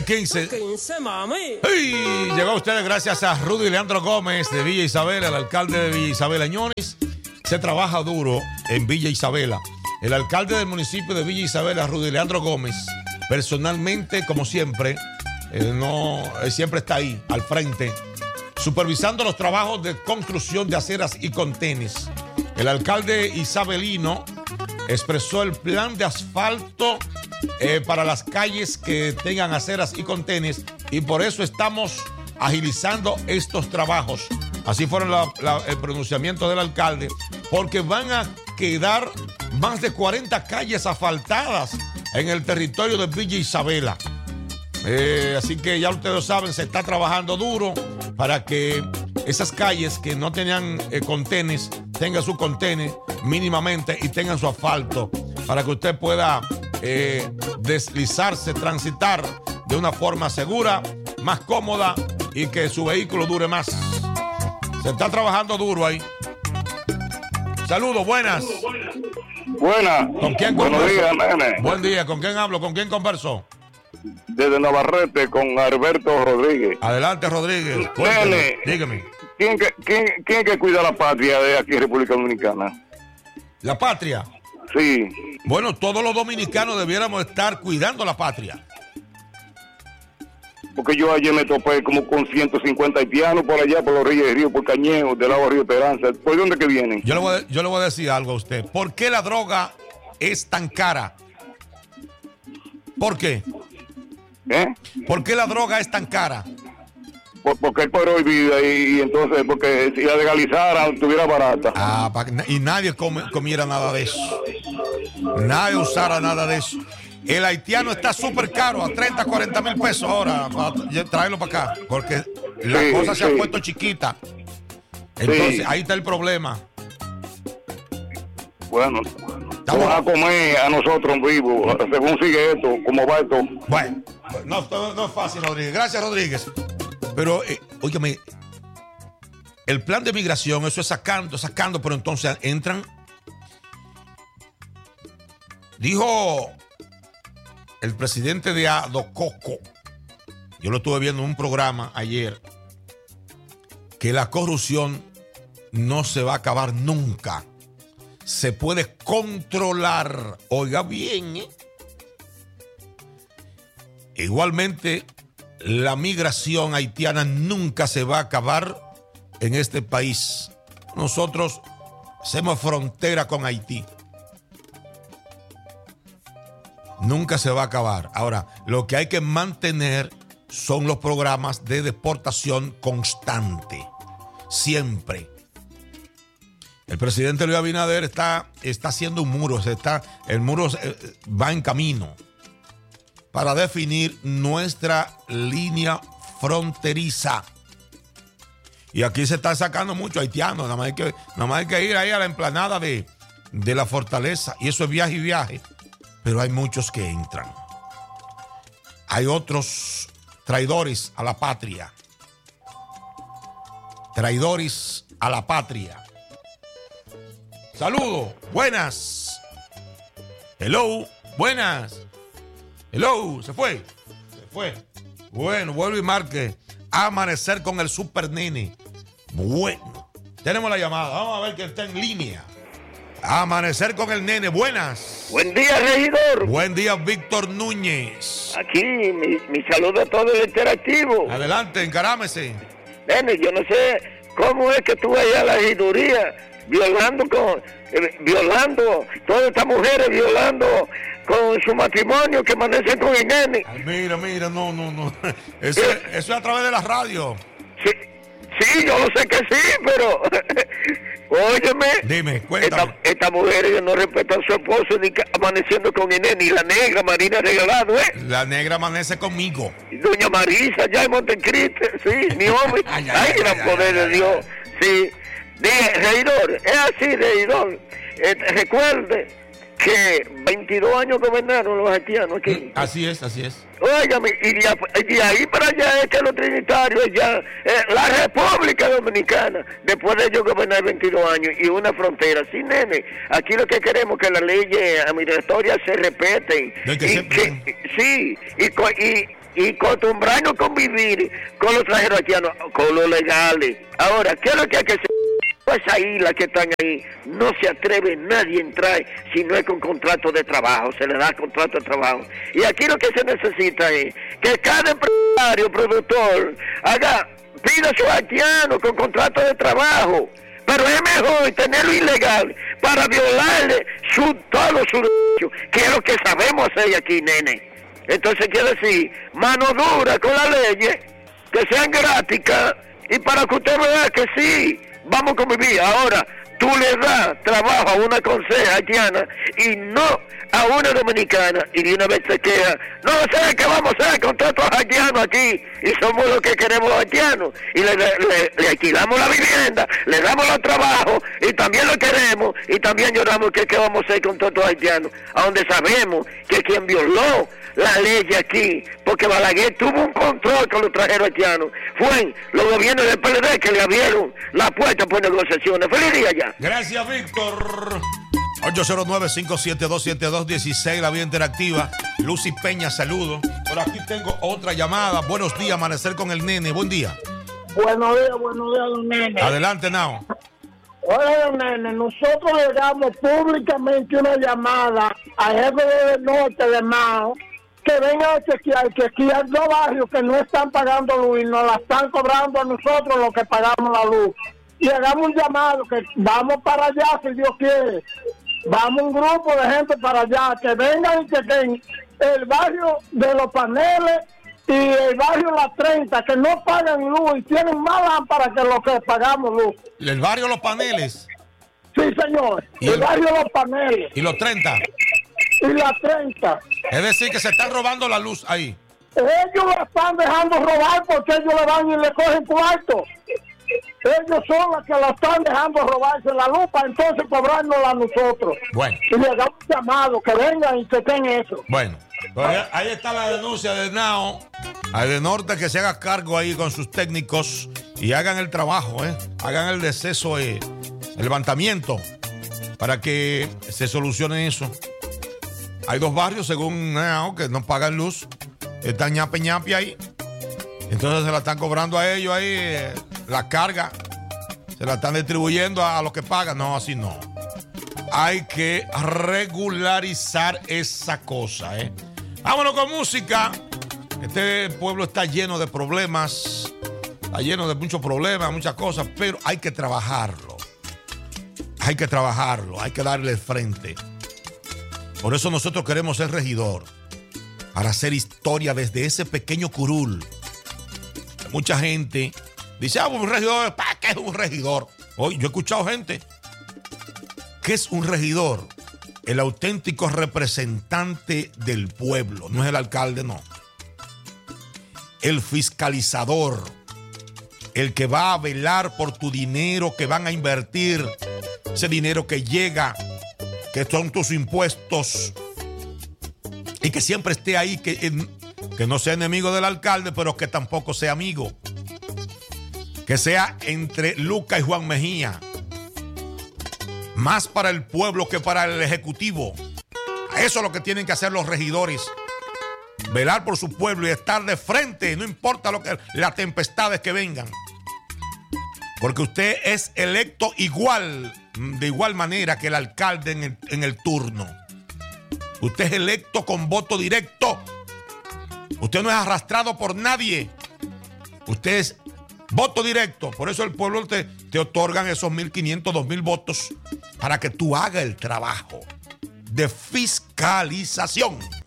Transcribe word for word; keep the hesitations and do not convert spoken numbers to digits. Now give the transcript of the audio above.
quince. quince, mami. ¡Hey! Llegó a ustedes gracias a Rudy Leandro Gómez de Villa Isabela, el alcalde de Villa Isabela. Señores, se trabaja duro en Villa Isabela. El alcalde del municipio de Villa Isabela, Rudy Leandro Gómez, personalmente, como siempre, eh, no, él siempre está ahí, al frente, supervisando los trabajos de construcción de aceras y contenes. El alcalde isabelino expresó el plan de asfalto eh, para las calles que tengan aceras y contenes, y por eso estamos agilizando estos trabajos. Así fueron la, la, el pronunciamiento del alcalde, porque van a quedar más de cuarenta calles asfaltadas en el territorio de Villa Isabela. Eh, así que ya ustedes lo saben, se está trabajando duro para que esas calles que no tenían eh, contenes tengan su contene mínimamente y tengan su asfalto para que usted pueda eh, deslizarse, transitar de una forma segura, más cómoda y que su vehículo dure más. Se está trabajando duro ahí. Saludos, buenas. Buenas. ¿Con quién Buenos conversó? días, nene. Buen día, ¿con quién hablo? ¿Con quién conversó? Desde Navarrete con Alberto Rodríguez. Adelante, Rodríguez. Nene, dígame. ¿quién que, quién, ¿Quién que cuida la patria de aquí en República Dominicana? ¿La patria? Sí. Bueno, todos los dominicanos debiéramos estar cuidando la patria. Porque yo ayer me topé como con ciento cincuenta haitianos por allá, por los Ríos del Río, por Cañejo, del lado del Río Esperanza. ¿Por dónde que vienen? Yo le, voy a, yo le voy a decir algo a usted. ¿Por qué la droga es tan cara? ¿Por qué? ¿Eh? ¿Por qué la droga es tan cara? Por, porque es prohibida y, y entonces, porque si la legalizara, estuviera barata. Ah, pa, y nadie come, comiera nada de eso. Nadie usara nada de eso. El haitiano está súper caro, a treinta, cuarenta mil pesos ahora, para traerlo para acá, porque la Sí, cosa se sí. ha puesto chiquita. Entonces, Sí. ahí está el problema. Bueno, Estamos- vamos a comer a nosotros en vivo, según sigue esto, cómo va esto. Bueno, no, no, no es fácil, Rodríguez. Gracias, Rodríguez. Pero, eh, óigame, el plan de migración, eso es sacando, sacando, pero entonces entran. Dijo el presidente de Adococo, yo lo estuve viendo en un programa ayer, que la corrupción no se va a acabar nunca. Se puede controlar. Oiga bien, ¿eh? Igualmente, la migración haitiana nunca se va a acabar en este país. Nosotros hacemos frontera con Haití. Nunca se va a acabar. Ahora, lo que hay que mantener son los programas de deportación constante. Siempre. El presidente Luis Abinader está, está haciendo un muro. Se está, el muro eh, va en camino para definir nuestra línea fronteriza. Y aquí se están sacando muchos haitianos. Nada más hay que, nada más hay que ir ahí a la explanada de, de la fortaleza. Y eso es viaje y viaje. Pero hay muchos que entran. Hay otros traidores a la patria. Traidores a la patria. Saludos, buenas. Hello, buenas. Hello, se fue. Se fue. Bueno, vuelve y marque. Amanecer con el super nene. Bueno, tenemos la llamada. Vamos a ver quién está en línea. Amanecer con el nene, buenas. Buen día, regidor. Buen día, Víctor Núñez. Aquí, mi, mi saludo a todo el interactivo. Adelante, encarámese. Nene, yo no sé cómo es que tú allá a la regiduría violando con, eh, violando, todas estas mujeres violando con su matrimonio que amanecen con el nene. Ay, mira, mira, no, no, no. Eso, eso es a través de la radio. Sí, sí, yo lo sé que sí, pero óyeme, Dime, cuéntame. esta, esta mujer no respeta a su esposo ni que amaneciendo con el nene, y la negra Marina Regalado, ¿eh? La negra amanece conmigo. Doña Marisa, ya en Montecristi, sí, mi hombre. Ay, Ay, ay, ay, gran ay, poder ay, de ay, Dios. Sí. Dije, regidor, es así, regidor. Eh, recuerde que veintidós años gobernaron los haitianos aquí. Así es, así es. Óigame, y de, y de ahí para allá es que los trinitarios ya, eh, la República Dominicana, después de ellos gobernar veintidós años y una frontera. Sí, nene, aquí lo que queremos es que las leyes administratorias se respeten. De que y se- que, sí, y, co- y, y acostumbrarnos a convivir con los extranjeros haitianos, con los legales. Ahora, ¿qué es lo que hay que hacer? Esa isla que están ahí, no se atreve nadie a entrar si no es con contrato de trabajo, se le da contrato de trabajo. Y aquí lo que se necesita es que cada empresario, productor, haga, pida a su haitiano con contrato de trabajo. Pero es mejor tenerlo ilegal para violarle su, todos sus derechos, que es lo que sabemos hacer aquí, nene. Entonces quiere decir, mano dura con la ley, que sean gráficas, y para que usted vea que sí, vamos a convivir. Ahora, tú le das trabajo a una conseja haitiana y no a una dominicana, y de una vez se queja, no sé qué vamos a hacer con todos los haitianos aquí, y somos los que queremos haitianos, y le, le, le, le alquilamos la vivienda, le damos los trabajos, y también lo queremos, y también lloramos que qué vamos a hacer con todos los haitianos, a donde sabemos que quien violó la ley aquí, porque Balaguer tuvo un control con los extranjeros haitianos, fue los gobiernos del P L D que le abrieron la puerta por negociaciones. Feliz día ya. Gracias, Víctor. ocho cero nueve, cinco siete dos, siete dos uno seis, la vía interactiva. Lucy Peña, saludo. Por aquí tengo otra llamada. Buenos días, amanecer con el nene. Buen día. Buenos días, buenos días, don Nene. Adelante, Nao. Oye, don Nene, nosotros le damos públicamente una llamada al jefe del norte de Mao que venga a chequear, que aquí hay dos barrios que no están pagando luz y nos la están cobrando a nosotros los que pagamos la luz. Y hagamos un llamado que vamos para allá si Dios quiere. Vamos un grupo de gente para allá, que vengan y chequen el barrio de los paneles y el barrio Las treinta, que no pagan luz y tienen más lámparas que los que pagamos luz. ¿El barrio Los Paneles? Sí, señor. ¿Y el, el barrio Los Paneles. ¿Y los treinta? Y Las treinta. Es decir, que se están robando la luz ahí. Ellos la están dejando robar porque ellos le van y le cogen cuarto. Ellos son los que la están dejando robarse la luz para entonces cobrárnosla a nosotros. Bueno. Y le damos un llamado, que vengan y chequen eso. Bueno, pues ahí está la denuncia de Nao. Al de Norte que se haga cargo ahí con sus técnicos y hagan el trabajo, ¿eh? Hagan el deceso, eh, el levantamiento para que se solucione eso. Hay dos barrios, según Nao, que no pagan luz. Están ñape ñape ahí. Entonces se la están cobrando a ellos ahí, eh, la carga. Se la están distribuyendo a, a los que pagan. No, así no. Hay que regularizar esa cosa, ¿eh? Vámonos con música. Este pueblo está lleno de problemas. Está lleno de muchos problemas, muchas cosas, pero hay que trabajarlo. Hay que trabajarlo, hay que darle frente. Por eso nosotros queremos ser regidor. Para hacer historia desde ese pequeño curul. Mucha gente dice, ah, un regidor, ¿para qué es un regidor? Hoy yo he escuchado gente. ¿Qué es un regidor? El auténtico representante del pueblo. No es el alcalde, no. El fiscalizador. El que va a velar por tu dinero que van a invertir. Ese dinero que llega, que son tus impuestos. Y que siempre esté ahí, que, que no sea enemigo del alcalde, pero que tampoco sea amigo. Que sea entre Luca y Juan Mejía. Más para el pueblo que para el ejecutivo. Eso es lo que tienen que hacer los regidores. Velar por su pueblo y estar de frente, no importa lo que, las tempestades que vengan. Porque usted es electo igual, de igual manera que el alcalde en el, en el turno. Usted es electo con voto directo. Usted no es arrastrado por nadie. Usted es voto directo. Por eso el pueblo te, te otorgan esos mil quinientos, dos mil votos para que tú hagas el trabajo de fiscalización.